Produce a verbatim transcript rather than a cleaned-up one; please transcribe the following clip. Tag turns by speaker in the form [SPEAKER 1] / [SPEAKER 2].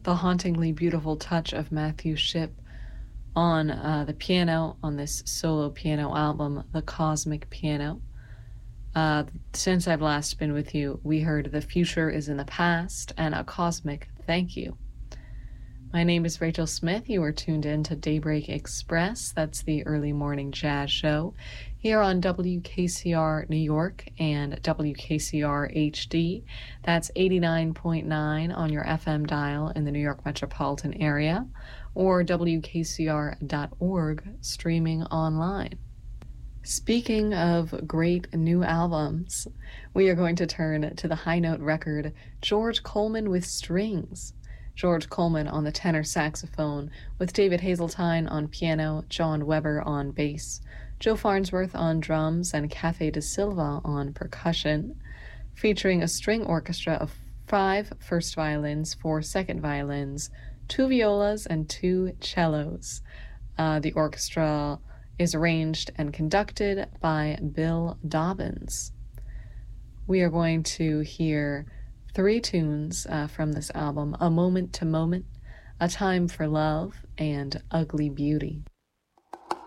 [SPEAKER 1] the hauntingly beautiful touch of Matthew Shipp on uh, the piano on this solo piano album, The Cosmic Piano. Uh, since I've last been with you, we heard The Future is in the Past and A Cosmic Thank You. My name is Rachel Smith. You are tuned in to Daybreak Express. That's the early morning jazz show here on W K C R New York and W K C R H D. That's eighty-nine point nine on your F M dial in the New York metropolitan area, or W K C R dot org streaming online. Speaking of great new albums, we are going to turn to the high note record George Coleman with Strings. George Coleman on the tenor saxophone, with David Hazeltine on piano, John Weber on bass, Joe Farnsworth on drums, and Cafe de Silva on percussion, featuring a string orchestra of five first violins, four second violins, two violas, and two cellos. Uh, the orchestra is arranged and conducted by Bill Dobbins. We are going to hear three tunes uh, from this album: A Moment to Moment, A Time for Love, and Ugly Beauty.